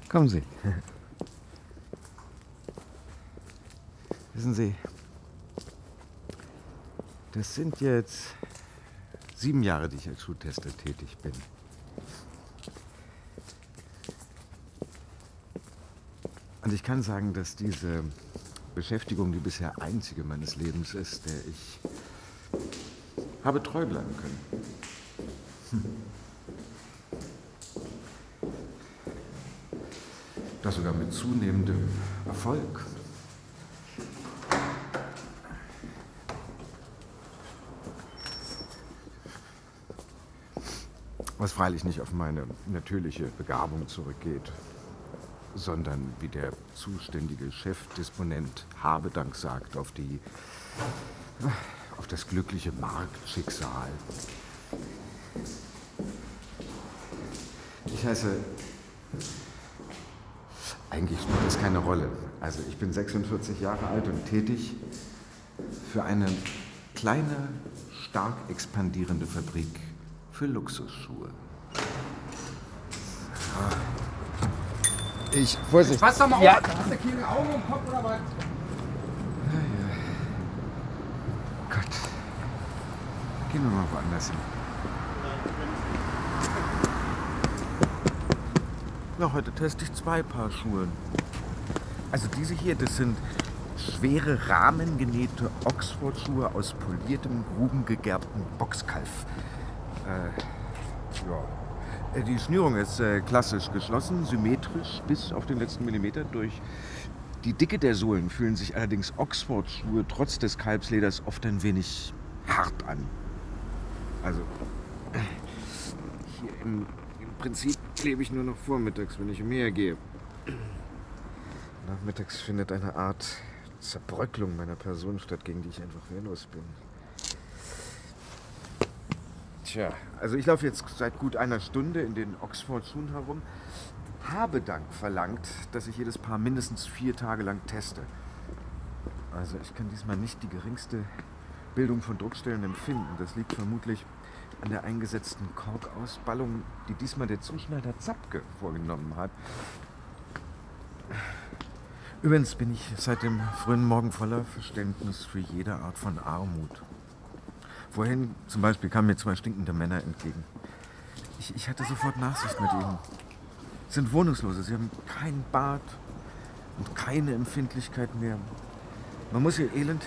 Kommen Sie. Wissen Sie, das sind jetzt 7 Jahre, die ich als Schuhtester tätig bin. Und ich kann sagen, dass diese Beschäftigung die bisher einzige meines Lebens ist, der ich habe treu bleiben können. Das sogar mit zunehmendem Erfolg. Was freilich nicht auf meine natürliche Begabung zurückgeht, sondern, wie der zuständige Chefdisponent Habedank sagt, auf das glückliche Marktschicksal. Ich heiße, eigentlich spielt das keine Rolle. Also ich bin 46 Jahre alt und tätig für eine kleine, stark expandierende Fabrik für Luxusschuhe. Vorsicht. Pass doch mal Ja. auf, hast du keine Augen im Kopf oder was? Ja. Gott. Gehen wir mal woanders hin. Ja, heute teste ich 2 Paar Schuhe. Also diese hier, das sind schwere rahmengenähte Oxford-Schuhe aus poliertem, grubengegerbtem Boxkalf. Die Schnürung ist klassisch geschlossen, symmetrisch bis auf den letzten Millimeter. Durch die Dicke der Sohlen fühlen sich allerdings Oxford-Schuhe trotz des Kalbsleders oft ein wenig hart an. Also hier im Prinzip lebe ich nur noch vormittags, wenn ich umhergehe. Nachmittags findet eine Art Zerbröckelung meiner Person statt, gegen die ich einfach wehrlos bin. Tja, also ich laufe jetzt seit gut einer Stunde in den Oxford-Schuhen herum. Habedank verlangt, dass ich jedes Paar mindestens 4 Tage lang teste. Also ich kann diesmal nicht die geringste Bildung von Druckstellen empfinden. Das liegt vermutlich an der eingesetzten Korkausballung, die diesmal der Zuschneider Zapke vorgenommen hat. Übrigens bin ich seit dem frühen Morgen voller Verständnis für jede Art von Armut. Vorhin zum Beispiel kamen mir 2 stinkende Männer entgegen. Ich hatte sofort Nachsicht mit ihnen. Sie sind Wohnungslose, sie haben kein Bad und keine Empfindlichkeit mehr. Man muss ihr Elend